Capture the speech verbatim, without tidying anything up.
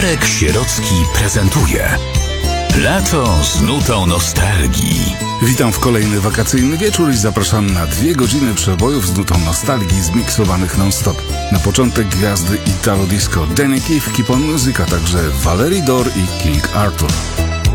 Marek Sierocki prezentuje Lato z nutą nostalgii. Witam w kolejny wakacyjny wieczór i zapraszam na dwie godziny przebojów z nutą nostalgii zmiksowanych non-stop. Na początek gwiazdy Italo Disco Danny Keith, Keep on Music, a także Valerie Dore i King Arthur.